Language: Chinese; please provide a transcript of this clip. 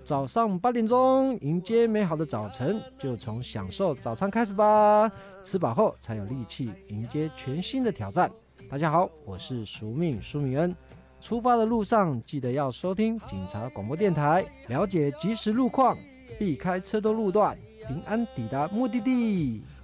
早上8点钟，迎接美好的早晨，就从享受早餐开始吧。吃饱后才有力气迎接全新的挑战。大家好，我是宿命苏米恩。出发的路上记得要收听警察广播电台，了解即时路况，避开车多路段，平安抵达目的地。